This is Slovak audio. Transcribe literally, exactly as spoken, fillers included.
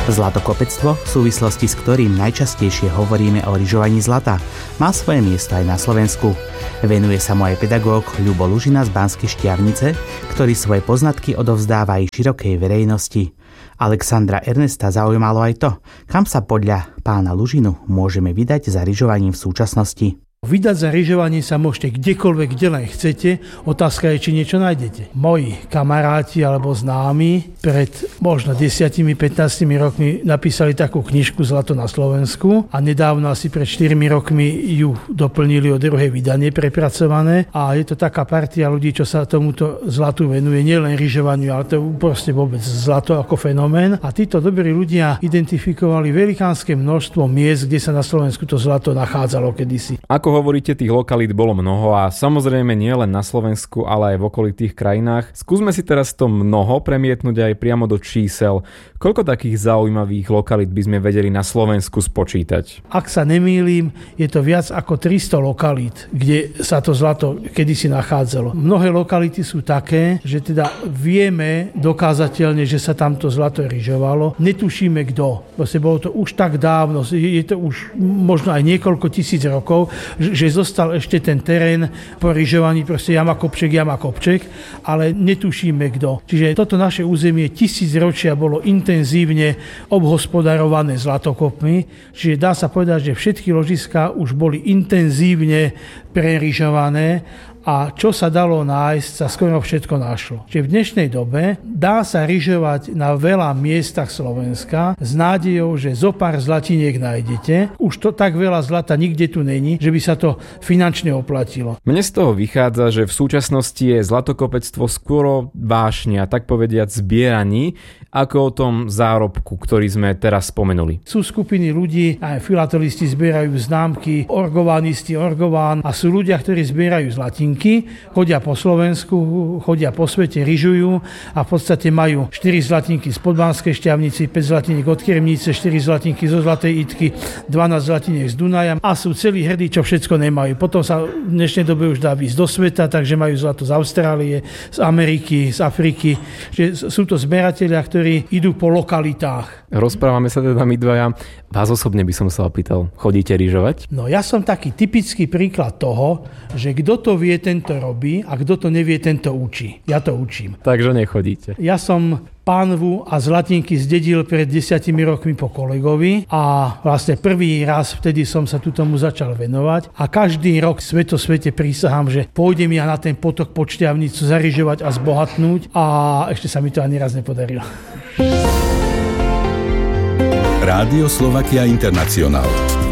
Zlatokopectvo, v súvislosti s ktorým najčastejšie hovoríme o lyžovaní zlata, má svoje miesto aj na Slovensku. Venuje sa mu aj pedagóg Ľubo Lužina z Banskej Štiavnice, ktorý svoje poznatky odovzdáva aj širokej verejnosti. Alexandra Ernesta zaujímalo aj to, kam sa podľa pána Lužinu môžeme vydať za lyžovaním v súčasnosti. Vydať za lyžovanie sa môžete kdekoľvek, kde len chcete. Otázka je, či niečo nájdete. Moji kamaráti alebo známi pred možno desať až pätnásť rokmi napísali takú knižku Zlato na Slovensku a nedávno asi pred štyrmi rokmi ju doplnili o druhé vydanie prepracované a je to taká partia ľudí, čo sa tomuto zlatu venuje, nielen lyžovaniu, ale to proste vôbec zlato ako fenomén. A títo dobrí ľudia identifikovali velikánske množstvo miest, kde sa na Slovensku to zlato nachádzalo kedysi. Ako hovoríte, tých lokalít bolo mnoho a samozrejme nie len na Slovensku, ale aj v okolitých krajinách. Skúsme si teraz to mnoho premietnúť aj priamo do čísel. Koľko takých zaujímavých lokalít by sme vedeli na Slovensku spočítať? Ak sa nemýlim, je to viac ako tristo lokalít, kde sa to zlato kedysi nachádzalo. Mnohé lokality sú také, že teda vieme dokázateľne, že sa tamto zlato lyžovalo. Netušíme kto. Vlastne bolo to už tak dávno, je to už možno aj niekoľko tisíc rokov, že zostal ešte ten terén po lyžovaní, proste jama kopček, jama kopček, ale netušíme kto. Čiže toto naše územie tisíc ročia bolo intenzívne obhospodarované zlatokopmi, čiže dá sa povedať, že všetky ložiská už boli intenzívne prelyžované a čo sa dalo nájsť, sa skoro všetko našlo. Čiže v dnešnej dobe dá sa lyžovať na veľa miestach Slovenska s nádejou, že zo pár zlatiniek nájdete. Už to tak veľa zlata nikde tu není, že by sa to finančne oplatilo. Mne z toho vychádza, že v súčasnosti je zlatokopectvo skôr vášne a tak povediať zbieraní, ako o tom zárobku, ktorý sme teraz spomenuli. Sú skupiny ľudí, aj filatelisti zbierajú známky, orgovanisti, orgován a sú ľudia, ktorí zbierajú zlatinky, chodia po Slovensku, chodia po svete, lyžujú a v podstate majú štyri zlatinky z Podbanskej Štiavnici, päť zlatiniek od Kremnice, štyri zlatinky zo Zlatej Idky, dvanásť zlatiniek z Dunaja a sú celí hrdí, čo všetko nemajú. Potom sa v dnešnej dobe už dá ísť do sveta, takže majú zlato z Austrálie, z Ameriky, z Afriky. Že sú to zberatelia, ktorí idú po lokalitách. Rozprávame sa teda my dvaja. Vás osobne by som sa opýtal, chodíte lyžovať? No ja som taký typický príklad toho, že kto to vie, tento robí a kto to nevie, tento učí. Ja to učím. Takže nechodíte. Ja som pánvu a zlatinky zdedil pred desiatimi rokmi po kolegovi a vlastne prvý raz vtedy som sa tu tomu začal venovať a každý rok sveto svete prísahám, že pôjdem ja na ten potok pod Štiavnicu zaryžovať a zbohatnúť a ešte sa mi to ani raz nepodarilo. Rádio Slovakia International.